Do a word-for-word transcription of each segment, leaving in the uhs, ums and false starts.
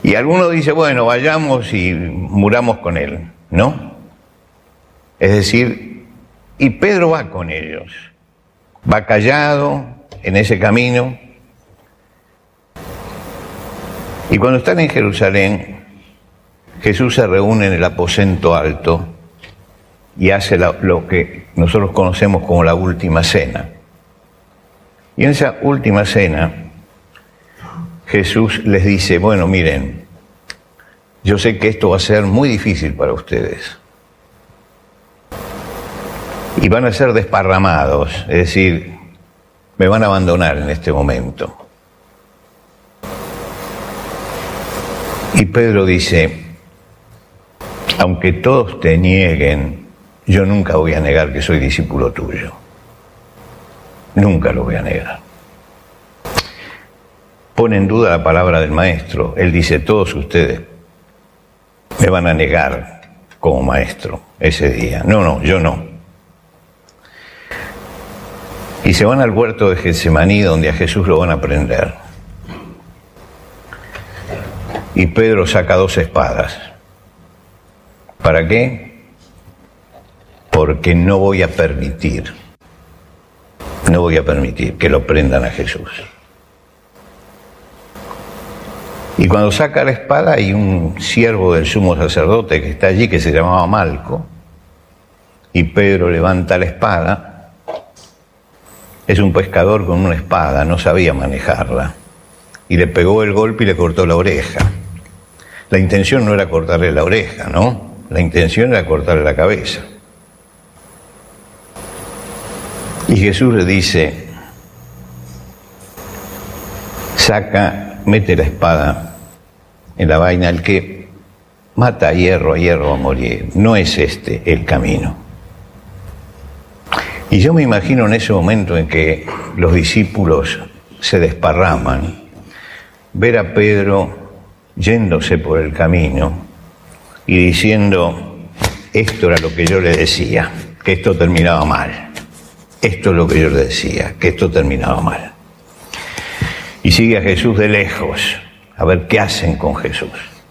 Y alguno dice, bueno, vayamos y muramos con él, ¿no? Es decir, y Pedro va con ellos, va callado en ese camino, y cuando están en Jerusalén, Jesús se reúne en el aposento alto y hace la, lo que nosotros conocemos como la última cena. Y en esa última cena, Jesús les dice, bueno, miren, yo sé que esto va a ser muy difícil para ustedes. Y van a ser desparramados, es decir, me van a abandonar en este momento. Y Pedro dice, aunque todos te nieguen, yo nunca voy a negar que soy discípulo tuyo. Nunca lo voy a negar. Pone en duda la palabra del maestro. Él dice, todos ustedes me van a negar como maestro ese día. No, no, yo no. Y se van al huerto de Getsemaní, donde a Jesús lo van a prender. Y Pedro saca dos espadas. ¿Para qué? Porque no voy a permitir, no voy a permitir que lo prendan a Jesús. Y cuando saca la espada hay un siervo del sumo sacerdote que está allí, que se llamaba Malco, y Pedro levanta la espada. Es un pescador con una espada, no sabía manejarla, y le pegó el golpe y le cortó la oreja. La intención no era cortarle la oreja, ¿no? La intención era cortarle la cabeza. Y Jesús le dice, saca, mete la espada en la vaina, el que mata a hierro, a hierro va a morir. No es este el camino. Y yo me imagino en ese momento en que los discípulos se desparraman, ver a Pedro yéndose por el camino y diciendo, esto era lo que yo le decía, que esto terminaba mal. Esto es lo que yo le decía, que esto terminaba mal. Y sigue a Jesús de lejos, a ver qué hacen con Jesús.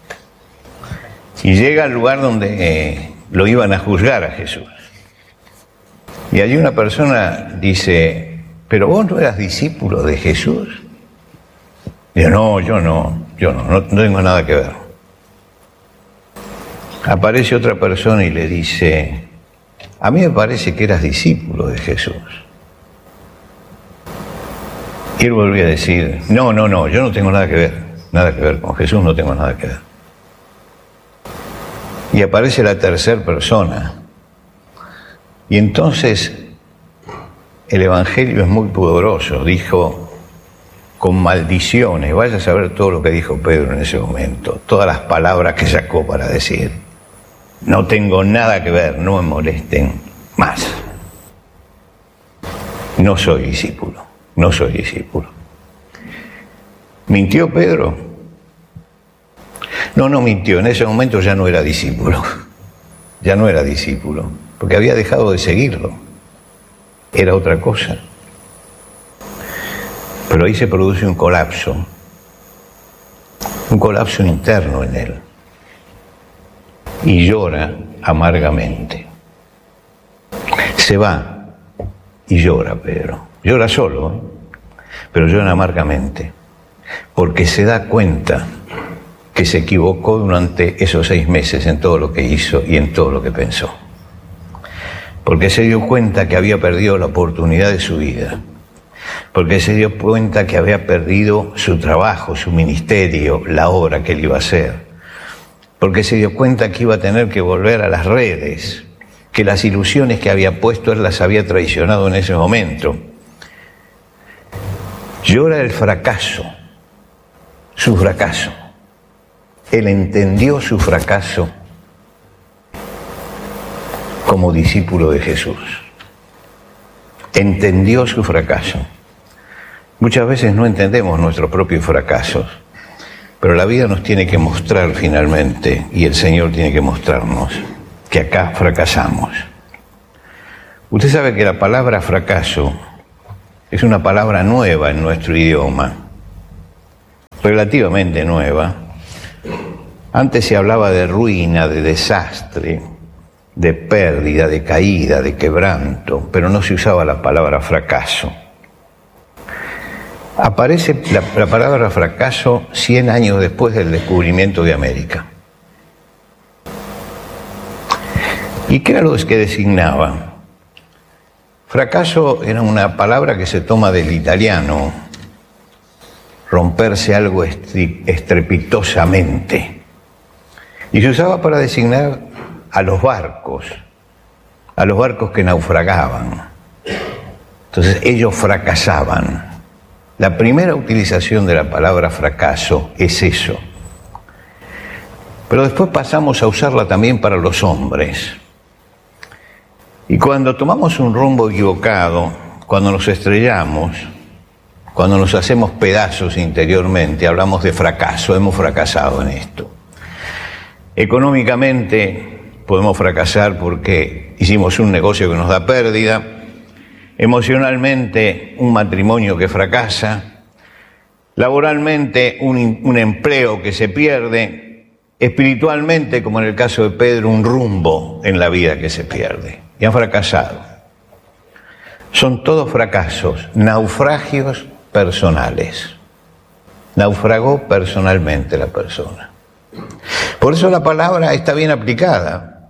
Y llega al lugar donde eh, lo iban a juzgar a Jesús. Y allí una persona dice, ¿pero vos no eras discípulo de Jesús? Y yo, no, yo no, yo no, no, no tengo nada que ver. Aparece otra persona y le dice, a mí me parece que eras discípulo de Jesús. Y él volvió a decir, no, no, no, yo no tengo nada que ver, nada que ver con Jesús, no tengo nada que ver. Y aparece la tercera persona. Y entonces el Evangelio es muy poderoso, dijo, con maldiciones, vaya a saber todo lo que dijo Pedro en ese momento, todas las palabras que sacó para decir, no tengo nada que ver, no me molesten más. No soy discípulo, no soy discípulo. ¿Mintió Pedro? No, no mintió, en ese momento ya no era discípulo, ya no era discípulo, porque había dejado de seguirlo, era otra cosa. Pero ahí se produce un colapso, un colapso interno en él, y llora amargamente. Se va y llora Pedro, llora solo, ¿eh? Pero llora amargamente, porque se da cuenta que se equivocó durante esos seis meses en todo lo que hizo y en todo lo que pensó. Porque se dio cuenta que había perdido la oportunidad de su vida. Porque se dio cuenta que había perdido su trabajo, su ministerio, la obra que él iba a hacer. Porque se dio cuenta que iba a tener que volver a las redes, que las ilusiones que había puesto él las había traicionado en ese momento. Llora el fracaso, su fracaso. Él entendió su fracaso como discípulo de Jesús. Entendió su fracaso. Muchas veces no entendemos nuestros propios fracasos, pero la vida nos tiene que mostrar finalmente, y el Señor tiene que mostrarnos, que acá fracasamos. Usted sabe que la palabra fracaso es una palabra nueva en nuestro idioma, relativamente nueva, Antes se hablaba de ruina, de desastre, de pérdida, de caída, de quebranto, pero no se usaba la palabra fracaso. Aparece la, la palabra fracaso cien años después del descubrimiento de América. ¿Y qué era lo que designaba? Fracaso era una palabra que se toma del italiano, romperse algo estrepitosamente. Y se usaba para designar a los barcos, a los barcos que naufragaban. Entonces ellos fracasaban. La primera utilización de la palabra fracaso es eso. Pero después pasamos a usarla también para los hombres. Y cuando tomamos un rumbo equivocado, cuando nos estrellamos, cuando nos hacemos pedazos interiormente, hablamos de fracaso, hemos fracasado en esto. Económicamente podemos fracasar porque hicimos un negocio que nos da pérdida, emocionalmente un matrimonio que fracasa, laboralmente un, un empleo que se pierde, espiritualmente, como en el caso de Pedro, un rumbo en la vida que se pierde. Y han fracasado. Son todos fracasos, naufragios personales. Naufragó personalmente la persona. Por eso la palabra está bien aplicada.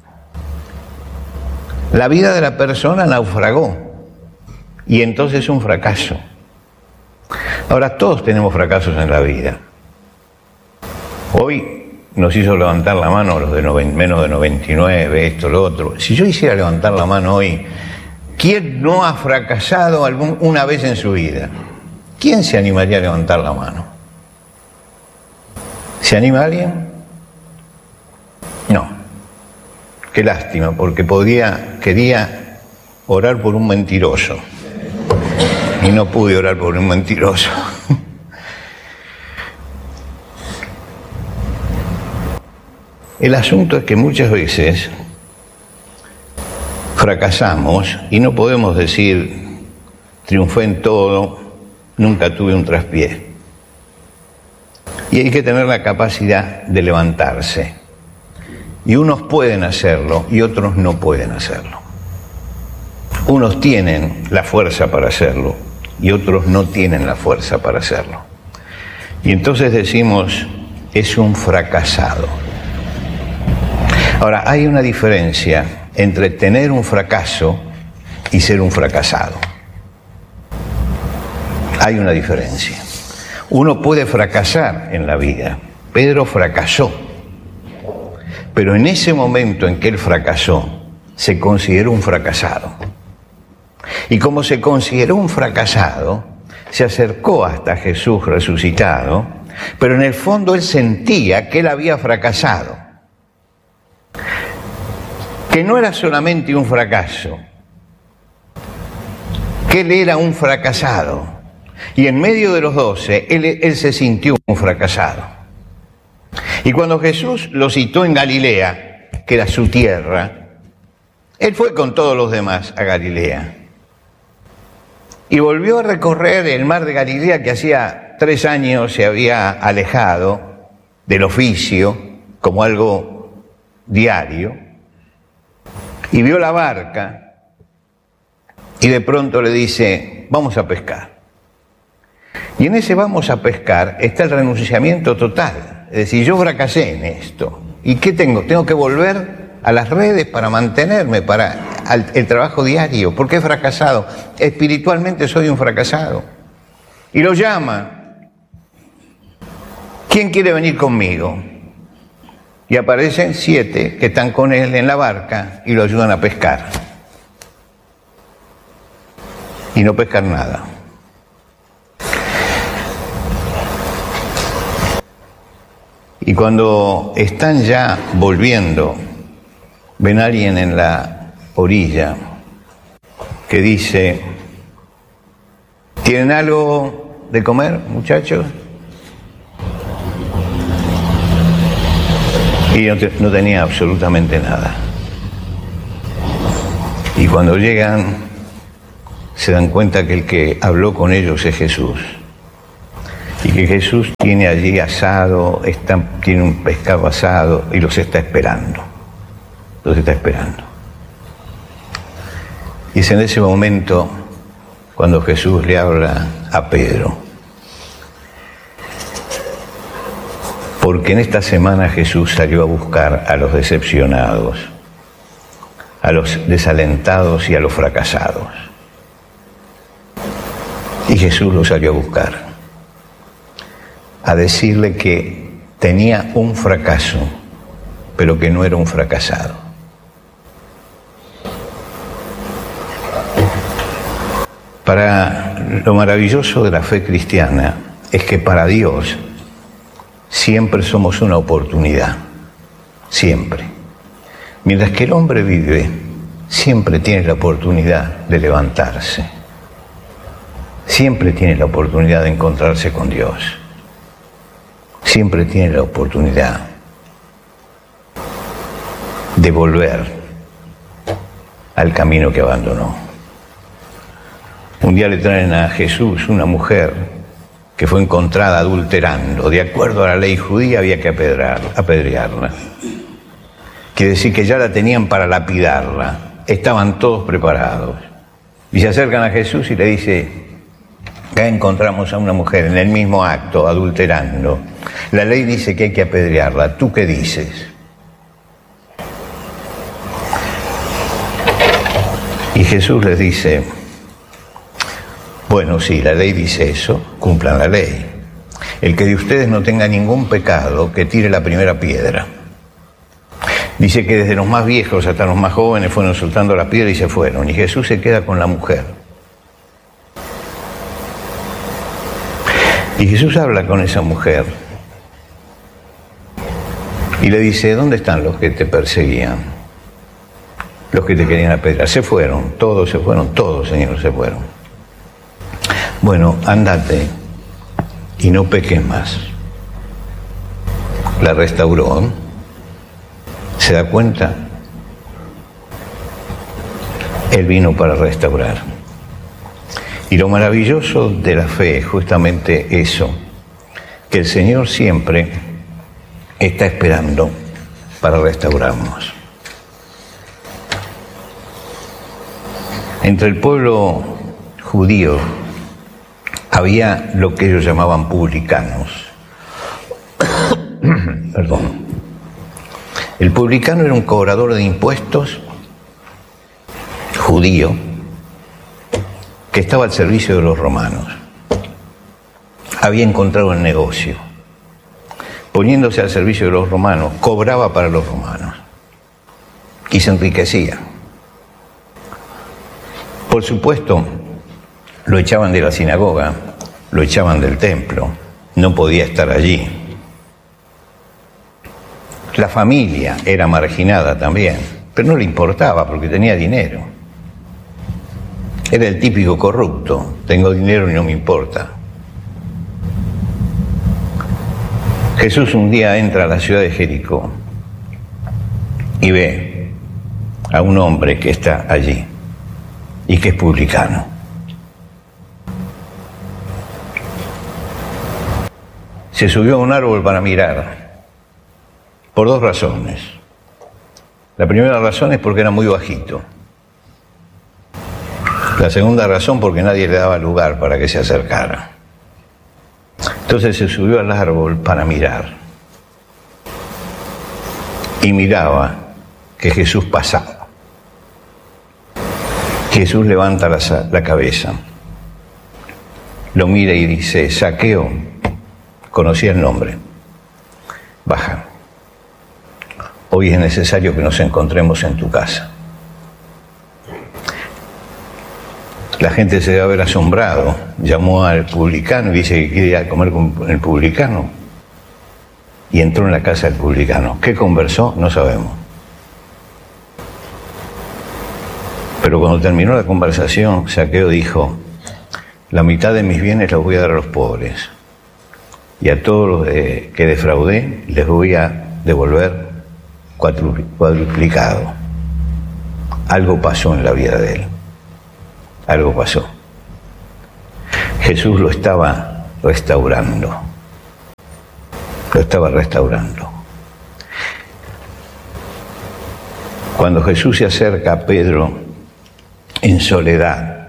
La vida de la persona naufragó y entonces es un fracaso. Ahora todos tenemos fracasos en la vida. Hoy nos hizo levantar la mano los de noven, menos de noventa y nueve, esto, lo otro. Si yo hiciera levantar la mano hoy, ¿quién no ha fracasado algún, una vez en su vida? ¿Quién se animaría a levantar la mano? ¿Se anima alguien? No. Qué lástima, porque podría, quería orar por un mentiroso. Y no pude orar por un mentiroso. El asunto es que muchas veces fracasamos y no podemos decir, triunfé en todo, nunca tuve un traspié. Y hay que tener la capacidad de levantarse. Y unos pueden hacerlo y otros no pueden hacerlo. Unos tienen la fuerza para hacerlo y otros no tienen la fuerza para hacerlo. Y entonces decimos, es un fracasado. Ahora, hay una diferencia entre tener un fracaso y ser un fracasado. Hay una diferencia. Uno puede fracasar en la vida. Pedro fracasó. Pero en ese momento en que él fracasó, se consideró un fracasado. Y como se consideró un fracasado, se acercó hasta Jesús resucitado, pero en el fondo él sentía que él había fracasado. Que no era solamente un fracaso, que él era un fracasado. Y en medio de los doce, él, él se sintió un fracasado. Y cuando Jesús lo citó en Galilea, que era su tierra, él fue con todos los demás a Galilea. Y volvió a recorrer el mar de Galilea, que hacía tres años se había alejado del oficio como algo diario. Y vio la barca y de pronto le dice, vamos a pescar. Y en ese vamos a pescar está el renunciamiento total. Es decir, yo fracasé en esto. ¿Y qué tengo? Tengo que volver a las redes para mantenerme, para al, el trabajo diario. ¿Por qué he fracasado? Espiritualmente soy un fracasado. Y lo llama. ¿Quién quiere venir conmigo? Y aparecen siete que están con él en la barca y lo ayudan a pescar. Y no pescan nada. Y cuando están ya volviendo, ven a alguien en la orilla que dice, ¿tienen algo de comer, muchachos? Y no, te, no tenía absolutamente nada. Y cuando llegan, se dan cuenta que el que habló con ellos es Jesús. y que Jesús tiene allí asado, está, tiene un pescado asado y los está esperando, los está esperando. Y es en ese momento cuando Jesús le habla a Pedro, porque en esta semana Jesús salió a buscar a los decepcionados, a los desalentados y a los fracasados. Y Jesús los salió a buscar, a decirle que tenía un fracaso, pero que no era un fracasado. Para lo maravilloso de la fe cristiana es que para Dios siempre somos una oportunidad, siempre. Mientras que el hombre vive, siempre tiene la oportunidad de levantarse, siempre tiene la oportunidad de encontrarse con Dios, siempre tiene la oportunidad de volver al camino que abandonó. Un día le traen a Jesús una mujer que fue encontrada adulterando. De acuerdo a la ley judía había que apedrearla. apedrearla. Quiere decir que ya la tenían para lapidarla. Estaban todos preparados. Y se acercan a Jesús y le dice, acá encontramos a una mujer en el mismo acto, adulterando. La ley dice que hay que apedrearla. ¿Tú qué dices? Y Jesús les dice, bueno, sí, la ley dice eso, cumplan la ley. El que de ustedes no tenga ningún pecado, que tire la primera piedra. Dice que desde los más viejos hasta los más jóvenes fueron soltando la piedra y se fueron. Y Jesús se queda con la mujer. Y Jesús habla con esa mujer y le dice, ¿dónde están los que te perseguían? Los que te querían apedrear. Se fueron, todos se fueron, todos, Señor, se fueron. Bueno, ándate y no peques más. La restauró. ¿Se da cuenta? Él vino para restaurar. Y lo maravilloso de la fe es justamente eso, que el Señor siempre está esperando para restaurarnos. Entre el pueblo judío había lo que ellos llamaban publicanos. Perdón. El publicano era un cobrador de impuestos judío que estaba al servicio de los romanos. Había encontrado el negocio. Poniéndose al servicio de los romanos, cobraba para los romanos y se enriquecía. Por supuesto, lo echaban de la sinagoga, lo echaban del templo, no podía estar allí. La familia era marginada también, pero no le importaba porque tenía dinero. Era el típico corrupto, tengo dinero y no me importa. Jesús un día entra a la ciudad de Jericó y ve a un hombre que está allí y que es publicano. Se subió a un árbol para mirar, por dos razones. La primera razón es porque era muy bajito. La segunda razón porque nadie le daba lugar para que se acercara. Entonces se subió al árbol para mirar. Y miraba que Jesús pasaba. Jesús levanta la, la cabeza, lo mira y dice, Zaqueo, conocía el nombre, baja. Hoy es necesario que nos encontremos en tu casa. La gente se debe haber asombrado, llamó al publicano y dice que quiere ir a comer con el publicano. Y entró en la casa del publicano. ¿Qué conversó? No sabemos. Pero cuando terminó la conversación, Zaqueo dijo, la mitad de mis bienes los voy a dar a los pobres. Y a todos los de, que defraudé les voy a devolver cuadruplicado. Algo pasó en la vida de él. Algo pasó. Jesús lo estaba restaurando. Lo estaba restaurando. Cuando Jesús se acerca a Pedro en soledad,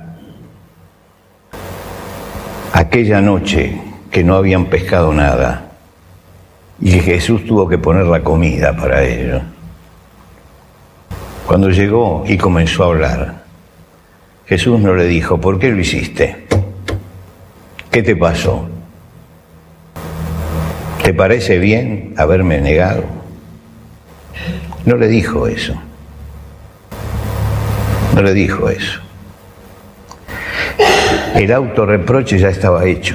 aquella noche que no habían pescado nada y que Jesús tuvo que poner la comida para ellos, cuando llegó y comenzó a hablar, Jesús no le dijo: ¿por qué lo hiciste? ¿Qué te pasó? ¿Te parece bien haberme negado? No le dijo eso. No le dijo eso. El autorreproche ya estaba hecho.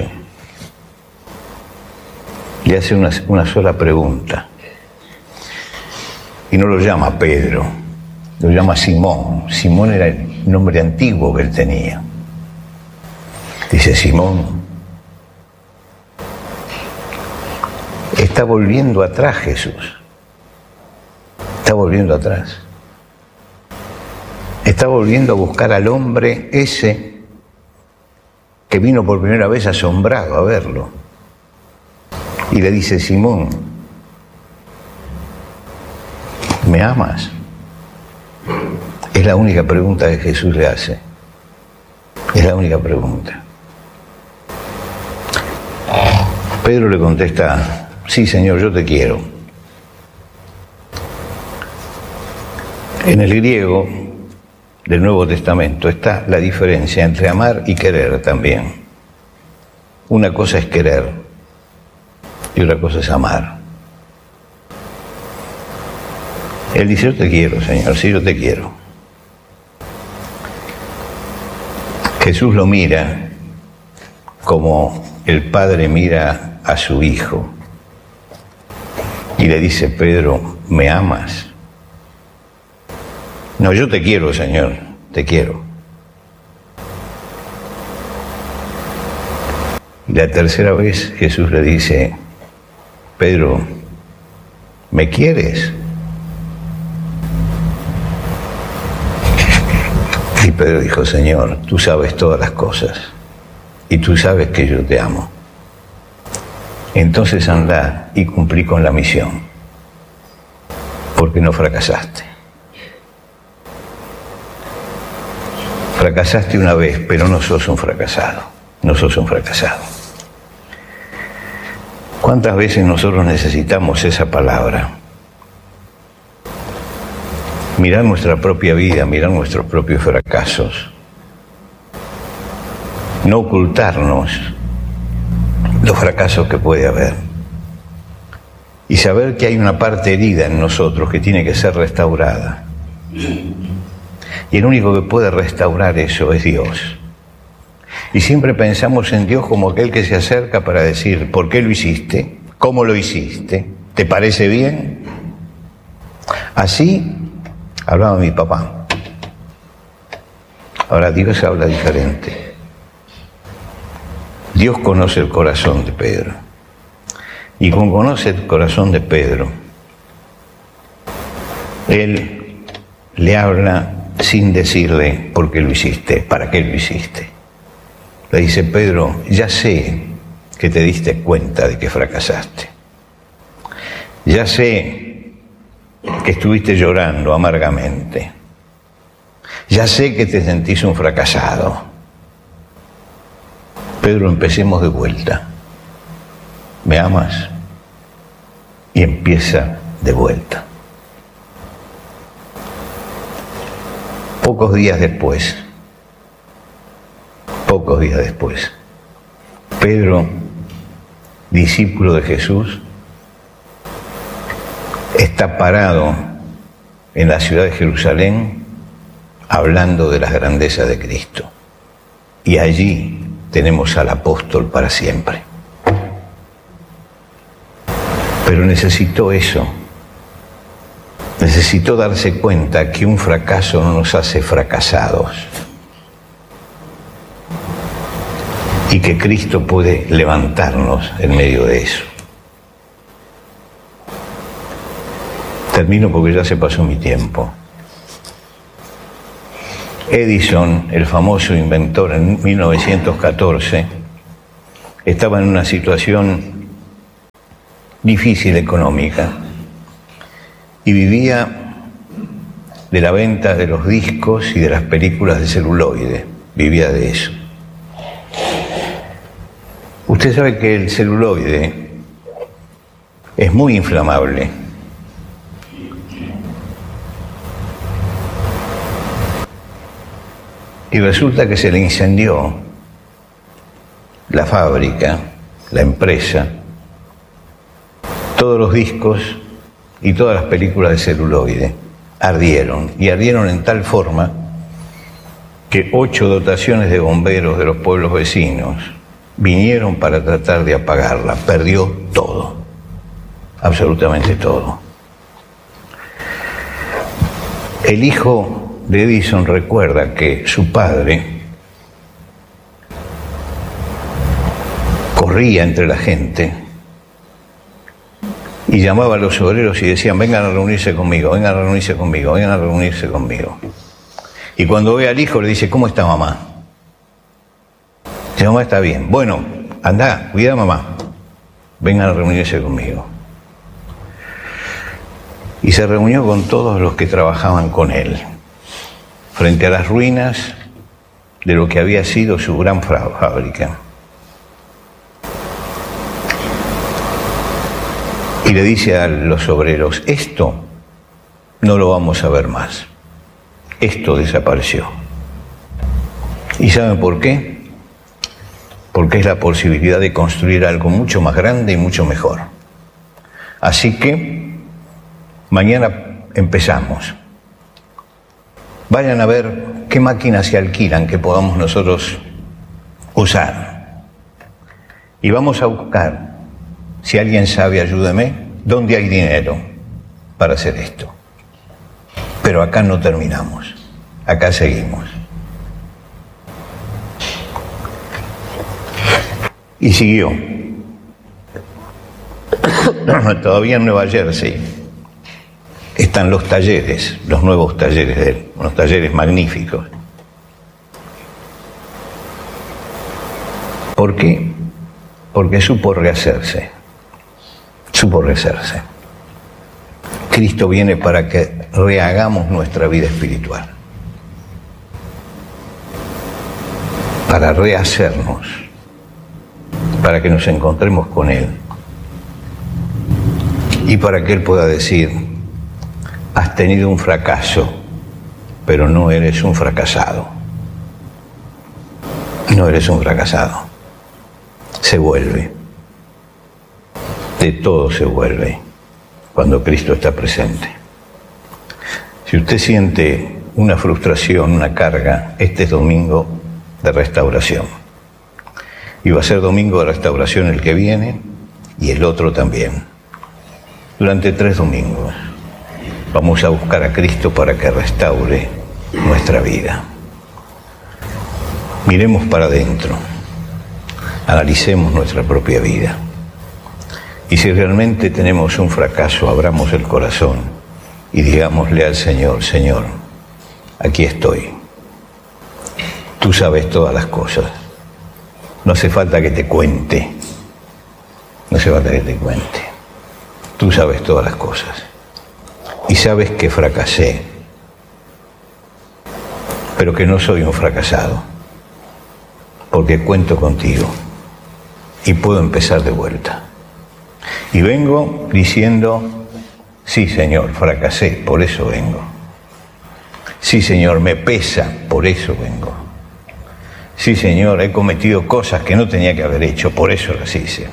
Le hace una, una sola pregunta. Y no lo llama Pedro, lo llama Simón. Simón era el nombre antiguo que él tenía. Dice: Simón, está volviendo atrás Jesús. Está volviendo atrás. Está volviendo a buscar al hombre ese que vino por primera vez asombrado a verlo. Y le dice: Simón, ¿me amas? Es la única pregunta que Jesús le hace. Es la única pregunta. Pedro le contesta: sí, Señor, yo te quiero. En el griego del Nuevo Testamento está la diferencia entre amar y querer también. Una cosa es querer y otra cosa es amar. Él dice: yo te quiero, Señor, sí, yo te quiero. Jesús lo mira como el padre mira a su hijo y le dice: Pedro, ¿me amas? No, yo te quiero, Señor, te quiero. Y la tercera vez Jesús le dice: Pedro, ¿me quieres? Y Pedro dijo: Señor, tú sabes todas las cosas y tú sabes que yo te amo. Entonces anda y cumplí con la misión, porque no fracasaste. Fracasaste una vez, pero no sos un fracasado. No sos un fracasado. ¿Cuántas veces nosotros necesitamos esa palabra? Mirar nuestra propia vida, mirar nuestros propios fracasos. No ocultarnos los fracasos que puede haber. Y saber que hay una parte herida en nosotros que tiene que ser restaurada. Y el único que puede restaurar eso es Dios. Y siempre pensamos en Dios como aquel que se acerca para decir: ¿por qué lo hiciste? ¿Cómo lo hiciste? ¿Te parece bien? Así hablaba mi papá. Ahora Dios habla diferente. Dios conoce el corazón de Pedro. Y como conoce el corazón de Pedro, Él le habla sin decirle: ¿por qué lo hiciste? ¿Para qué lo hiciste? Le dice: Pedro, ya sé que te diste cuenta de que fracasaste. Ya sé que estuviste llorando amargamente. Ya sé que te sentís un fracasado. Pedro, empecemos de vuelta. ¿Me amas? Y empieza de vuelta. Pocos días después, pocos días después, Pedro, discípulo de Jesús, está parado en la ciudad de Jerusalén hablando de las grandezas de Cristo. Y allí tenemos al apóstol para siempre. Pero necesitó eso. Necesitó darse cuenta que un fracaso no nos hace fracasados y que Cristo puede levantarnos en medio de eso. Termino porque ya se pasó mi tiempo. Edison, el famoso inventor, en mil novecientos catorce, estaba en una situación difícil económica y vivía de la venta de los discos y de las películas de celuloide, vivía de eso. Usted sabe que el celuloide es muy inflamable. Y resulta que se le incendió la fábrica, la empresa, todos los discos y todas las películas de celuloide ardieron, y ardieron en tal forma que ocho dotaciones de bomberos de los pueblos vecinos vinieron para tratar de apagarla. Perdió todo, absolutamente todo. El hijo de Edison recuerda que su padre corría entre la gente y llamaba a los obreros y decían: vengan a reunirse conmigo, vengan a reunirse conmigo, vengan a reunirse conmigo. Y cuando ve al hijo le dice: ¿cómo está mamá? Dice: mamá está bien. Bueno, anda, cuida a mamá, vengan a reunirse conmigo. Y se reunió con todos los que trabajaban con él, frente a las ruinas de lo que había sido su gran fábrica. Y le dice a los obreros: esto no lo vamos a ver más. Esto desapareció. ¿Y saben por qué? Porque es la posibilidad de construir algo mucho más grande y mucho mejor. Así que mañana empezamos. Vayan a ver qué máquinas se alquilan que podamos nosotros usar. Y vamos a buscar, si alguien sabe, ayúdeme, dónde hay dinero para hacer esto. Pero acá no terminamos, acá seguimos. Y siguió. Todavía en Nueva Jersey están los talleres, los nuevos talleres de él, unos talleres magníficos. ¿Por qué? Porque supo rehacerse, supo rehacerse. Cristo viene para que rehagamos nuestra vida espiritual, para rehacernos, para que nos encontremos con Él y para que Él pueda decir: has tenido un fracaso, pero no eres un fracasado. No eres un fracasado. Se vuelve. De todo se vuelve cuando Cristo está presente. Si usted siente una frustración, una carga, este es domingo de restauración. Y va a ser domingo de restauración el que viene y el otro también. Durante tres domingos vamos a buscar a Cristo para que restaure nuestra vida. Miremos para adentro, analicemos nuestra propia vida. Y si realmente tenemos un fracaso, abramos el corazón y digámosle al Señor: Señor, aquí estoy. Tú sabes todas las cosas. No hace falta que te cuente. No hace falta que te cuente. Tú sabes todas las cosas. Y sabes que fracasé, pero que no soy un fracasado, porque cuento contigo y puedo empezar de vuelta. Y vengo diciendo: sí, Señor, fracasé, por eso vengo. Sí, Señor, me pesa, por eso vengo. Sí, Señor, he cometido cosas que no tenía que haber hecho, por eso las hice.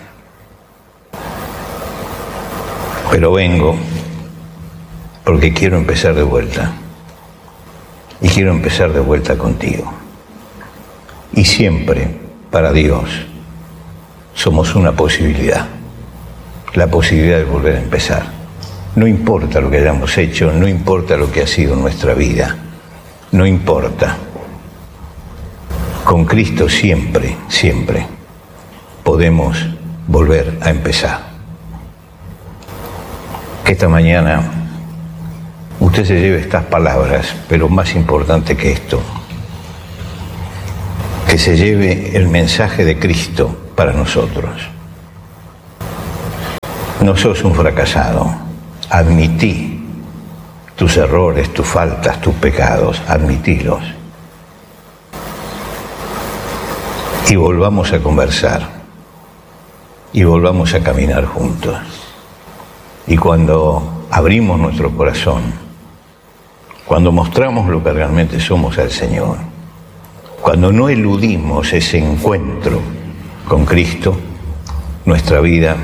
Pero vengo porque quiero empezar de vuelta. Y quiero empezar de vuelta contigo. Y siempre, para Dios, somos una posibilidad. La posibilidad de volver a empezar. No importa lo que hayamos hecho, no importa lo que ha sido nuestra vida, no importa. Con Cristo siempre, siempre podemos volver a empezar. Que esta mañana usted se lleve estas palabras, pero más importante que esto, que se lleve el mensaje de Cristo para nosotros. No sos un fracasado. Admití tus errores, tus faltas, tus pecados. Admitílos. Y volvamos a conversar. Y volvamos a caminar juntos. Y cuando abrimos nuestro corazón, cuando mostramos lo que realmente somos al Señor, cuando no eludimos ese encuentro con Cristo, nuestra vida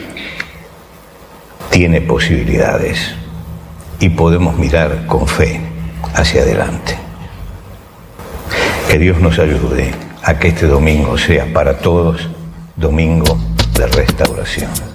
tiene posibilidades y podemos mirar con fe hacia adelante. Que Dios nos ayude a que este domingo sea para todos domingo de restauración.